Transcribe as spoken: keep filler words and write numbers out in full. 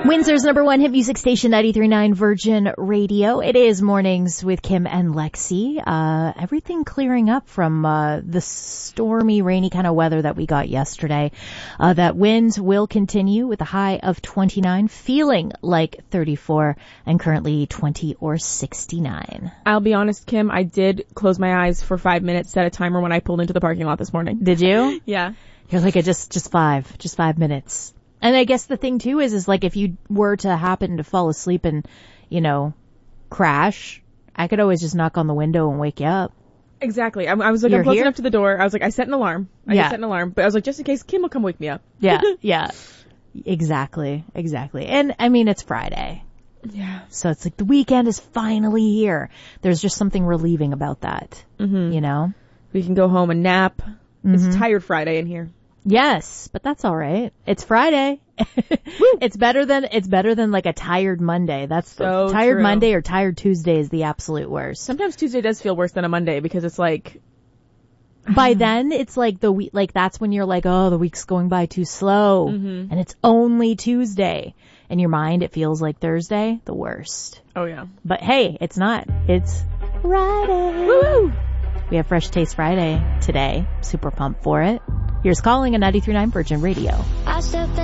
Windsor's number one hit music station, ninety-three point nine Virgin Radio. It is Mornings with Kim and Lexi. Uh, everything clearing up from, uh, the stormy, rainy kind of weather that we got yesterday. Uh, that wind will continue with a high of twenty-nine, feeling like thirty-four, and currently twenty or sixty-nine. I'll be honest, Kim, I did close my eyes for five minutes, set a timer when I pulled into the parking lot this morning. Did you? Yeah. You're like, just, just five, just five minutes. And I guess the thing too is, is like if you were to happen to fall asleep and, you know, crash, I could always just knock on the window and wake you up. Exactly. I, I was like, You're I'm close here? enough to the door. I was like, I set an alarm. I Yeah. just set an alarm. But I was like, just in case, Kim will come wake me up. Yeah, yeah. Exactly, exactly. And I mean, it's Friday. Yeah. So it's like the weekend is finally here. There's just something relieving about that. Mm-hmm. You know? We can go home and nap. Mm-hmm. It's tired Friday in here. Yes, but that's all right. It's Friday. It's better than, it's better than like a tired Monday. That's So the, tired true. Monday or tired Tuesday is the absolute worst. Sometimes Tuesday does feel worse than a Monday because it's like, By then, it's like the week, like that's when you're like, oh, the week's going by too slow. Mm-hmm. And it's only Tuesday. In your mind, it feels like Thursday, the worst. oh yeah. But hey, it's not. It's Friday. Woo! We have Fresh Taste Friday today. Super pumped for it. Here's Calling on ninety-three point nine Virgin Radio. I stepped